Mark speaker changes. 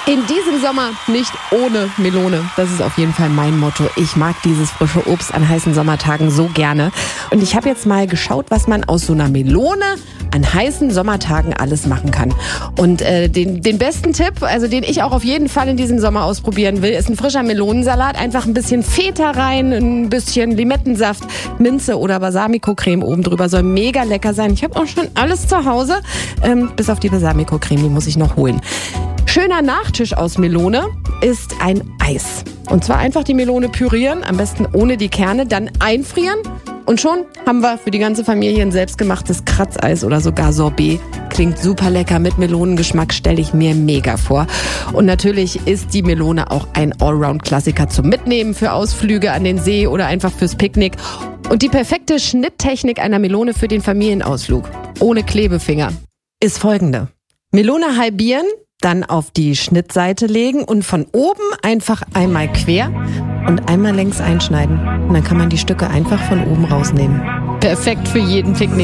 Speaker 1: In diesem Sommer nicht ohne Melone. Das ist auf jeden Fall mein Motto. Ich mag dieses frische Obst an heißen Sommertagen so gerne. Und ich habe jetzt mal geschaut, was man aus so einer Melone an heißen Sommertagen alles machen kann. Und den besten Tipp, also den ich auch auf jeden Fall in diesem Sommer ausprobieren will, ist ein frischer Melonensalat. Einfach ein bisschen Feta rein, ein bisschen Limettensaft, Minze oder Balsamico-Creme oben drüber. Soll mega lecker sein. Ich habe auch schon alles zu Hause, bis auf die Balsamico-Creme, die muss ich noch holen. Schöner Nachtisch aus Melone ist ein Eis. Und zwar einfach die Melone pürieren, am besten ohne die Kerne, dann einfrieren. Und schon haben wir für die ganze Familie ein selbstgemachtes Kratzeis oder sogar Sorbet. Klingt super lecker mit Melonengeschmack, stelle ich mir mega vor. Und natürlich ist die Melone auch ein Allround-Klassiker zum Mitnehmen für Ausflüge an den See oder einfach fürs Picknick. Und die perfekte Schnitttechnik einer Melone für den Familienausflug, ohne Klebefinger, ist folgende. Melone halbieren, dann auf die Schnittseite legen und von oben einfach einmal quer und einmal längs einschneiden. Und dann kann man die Stücke einfach von oben rausnehmen. Perfekt für jeden Picknick.